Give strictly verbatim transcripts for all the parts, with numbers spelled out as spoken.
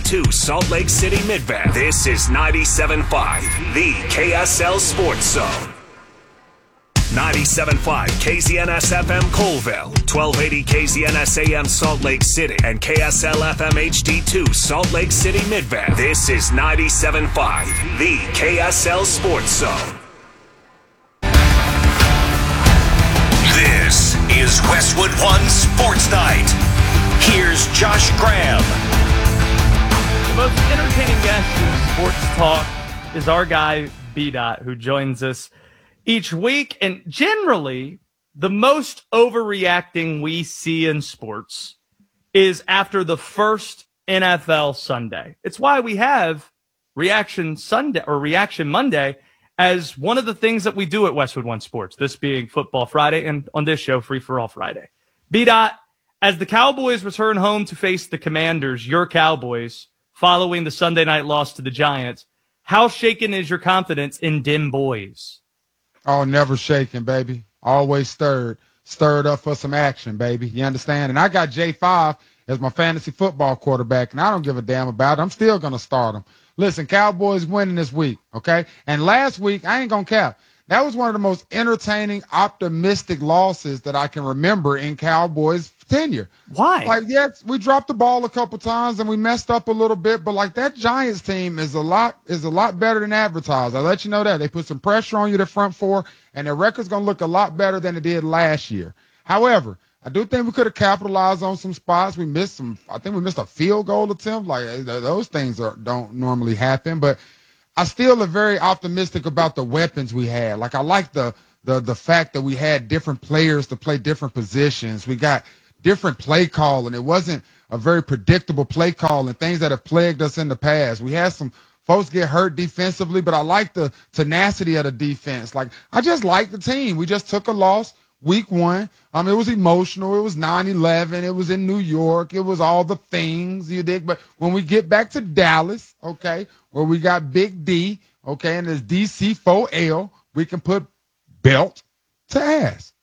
two Salt Lake City Midvale. This is ninety-seven point five, the K S L Sports Zone. ninety-seven point five K Z N S F M Colville, twelve eighty K Z N S A M Salt Lake City, and K S L F M H D two Salt Lake City Midvale. This is ninety-seven point five, the K S L Sports Zone. This is Westwood One Sports Night. Here's Josh Graham. The most entertaining guest in sports talk is our guy, B-Dot, who joins us each week. And generally, the most overreacting we see in sports is after the first N F L Sunday. It's why we have Reaction Sunday or Reaction Monday as one of the things that we do at Westwood One Sports, this being Football Friday, and on this show, Free for All Friday. B-Dot, as the Cowboys return home to face the Commanders, your Cowboys, following the Sunday night loss to the Giants, how shaken is your confidence in Dem Boys? Oh, never shaken, baby. Always stirred. Stirred up for some action, baby. You understand? And I got J five as my fantasy football quarterback, and I don't give a damn about it. I'm still going to start him. Listen, Cowboys winning this week, okay? And last week, I ain't going to cap. That was one of the most entertaining, optimistic losses that I can remember in Cowboys tenure. Why? Like, yes, we dropped the ball a couple times and we messed up a little bit, but like that Giants team is a lot is a lot better than advertised. I'll let you know that. They put some pressure on you, the front four, and their record's going to look a lot better than it did last year. However, I do think we could have capitalized on some spots. We missed some. I think we missed a field goal attempt. Like those things are, don't normally happen, but I still am very optimistic about the weapons we had. Like I like the the the fact that we had different players to play different positions. We got different play calling. It wasn't a very predictable play call and things that have plagued us in the past. We had some folks get hurt defensively, but I like the tenacity of the defense. Like I just like the team. We just took a loss week one. Um, it was emotional. It was nine eleven. It was in New York. It was all the things you dig. But when we get back to Dallas, okay, where we got Big D, okay, and there's D C four L, we can put belt to ass.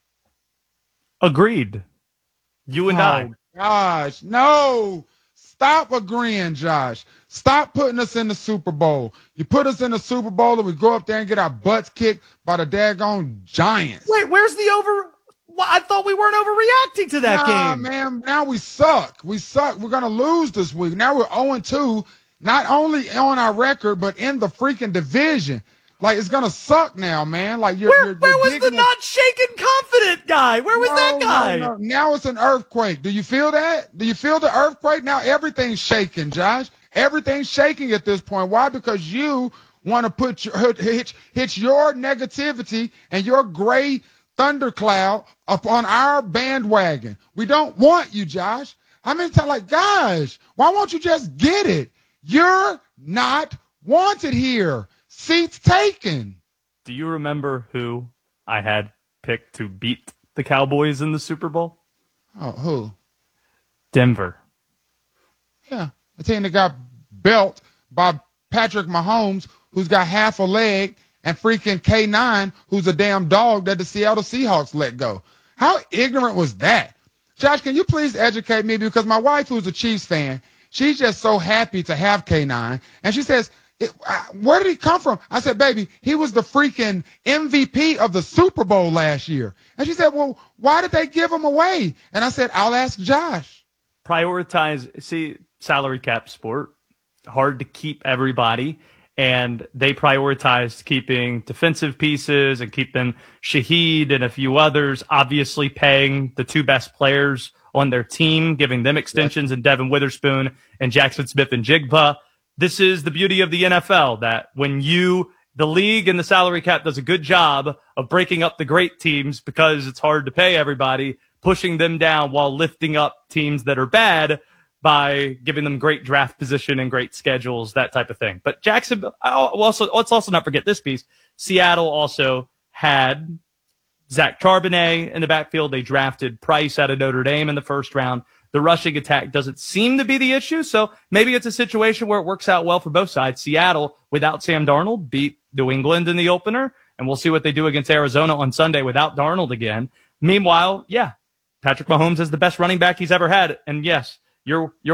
Agreed. You and oh, I. Gosh, no. Stop agreeing, Josh. Stop putting us in the Super Bowl. You put us in the Super Bowl and we go up there and get our butts kicked by the daggone Giants. Wait, where's the over? Well, I thought we weren't overreacting to that nah, game. man, now we suck. We suck. We're going to lose this week. Now we're oh and two, not only on our record, but in the freaking division. Like, it's going to suck now, man. Like, you're, Where, you're, where you're was the it. not shaken confident guy? Where was no, that guy? No, no. Now it's an earthquake. Do you feel that? Do you feel the earthquake? Now everything's shaking, Josh. Everything's shaking at this point. Why? Because you want to put your hitch, hitch your negativity and your gray thundercloud upon our bandwagon. We don't want you, Josh. I mean, like, gosh, why won't you just get it? You're not wanted here. Seats taken. Do you remember who I had picked to beat the Cowboys in the Super Bowl? Oh, who? Denver. Yeah, the team that got built by Patrick Mahomes, who's got half a leg, and freaking K nine, who's a damn dog that the Seattle Seahawks let go. How ignorant was that? Josh, can you please educate me? Because my wife, who's a Chiefs fan, she's just so happy to have K nine, and she says, It, uh, where did he come from? I said, baby, he was the freaking M V P of the Super Bowl last year. And she said, well, why did they give him away? And I said, I'll ask Josh. Prioritize, see, salary cap sport, hard to keep everybody. And they prioritized keeping defensive pieces and keeping Shaheed and a few others, obviously paying the two best players on their team, giving them extensions, yes. and Devin Witherspoon and Jackson Smith and Jigba. This is the beauty of the N F L, that when you, the league and the salary cap does a good job of breaking up the great teams because it's hard to pay everybody, pushing them down while lifting up teams that are bad by giving them great draft position and great schedules, that type of thing. But Jacksonville, also, let's also not forget this piece. Seattle also had Zach Charbonnet in the backfield. They drafted Price out of Notre Dame in the first round. The rushing attack doesn't seem to be the issue, so maybe it's a situation where it works out well for both sides. Seattle, without Sam Darnold, beat New England in the opener, and we'll see what they do against Arizona on Sunday without Darnold again. Meanwhile, yeah, Patrick Mahomes is the best running back he's ever had, and yes, you're you're